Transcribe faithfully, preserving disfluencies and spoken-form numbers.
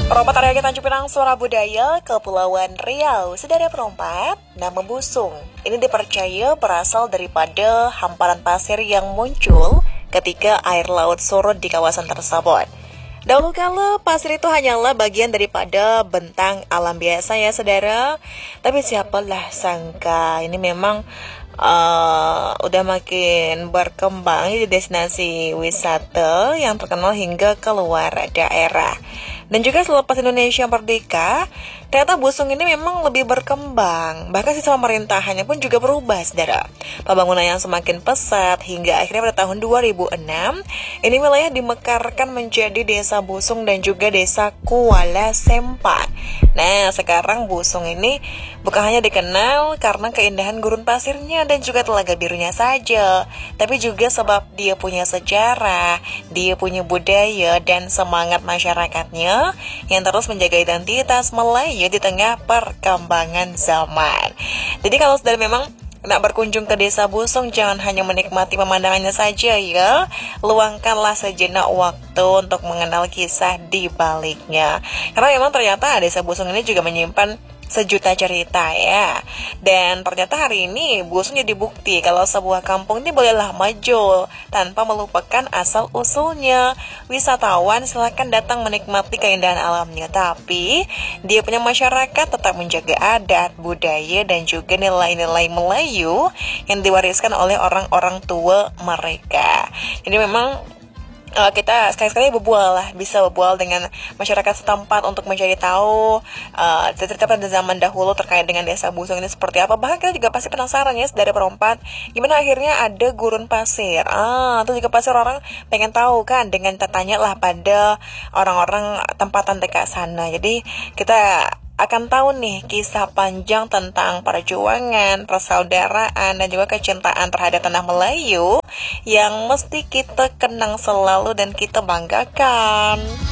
Perompak area Tanjung Pinang, Suara Budaya, Kepulauan Riau. Saudara perompak, nama busung ini dipercaya berasal daripada hamparan pasir yang muncul ketika air laut surut di kawasan tersebut. Dahulu kala pasir itu hanyalah bagian daripada bentang alam biasa ya saudara. Tapi siapalah sangka ini memang uh, udah makin berkembang di destinasi wisata yang terkenal hingga keluar daerah. Dan juga selepas Indonesia merdeka, ternyata busung ini memang lebih berkembang. Bahkan sistem pemerintahannya pun juga berubah, saudara. Pembangunan yang semakin pesat hingga akhirnya pada tahun dua ribu enam, ini wilayah dimekarkan menjadi Desa Busung dan juga Desa Kuala Sempak. Nah, sekarang busung ini bukan hanya dikenal karena keindahan gurun pasirnya dan juga telaga birunya saja, tapi juga sebab dia punya sejarah, dia punya budaya dan semangat masyarakatnya yang terus menjaga identitas Melayu di tengah perkembangan zaman. Jadi kalau sudah memang nak berkunjung ke Desa Busung, jangan hanya menikmati pemandangannya saja ya, luangkanlah sejenak waktu untuk mengenal kisah di baliknya. Karena memang ternyata Desa Busung ini juga menyimpan sejuta cerita ya. Dan ternyata hari ini Busung jadi bukti kalau sebuah kampung ini bolehlah maju tanpa melupakan asal-usulnya. Wisatawan silakan datang menikmati keindahan alamnya, tapi dia punya masyarakat tetap menjaga adat, budaya dan juga nilai-nilai Melayu yang diwariskan oleh orang-orang tua mereka. Jadi memang Uh, kita sekali-sekali berbual lah, bisa berbual dengan masyarakat setempat untuk mencari tahu uh, cerita pada zaman dahulu terkait dengan Desa Busung ini seperti apa. Bahkan kita juga pasti penasaran ya dari perompak, gimana akhirnya ada gurun pasir. Ah, itu juga pasti orang pengen tahu kan, dengan tanya lah pada orang-orang tempatan dekat sana. Jadi kita akan tahu nih kisah panjang tentang perjuangan, persaudaraan, dan juga kecintaan terhadap tanah Melayu yang mesti kita kenang selalu dan kita banggakan.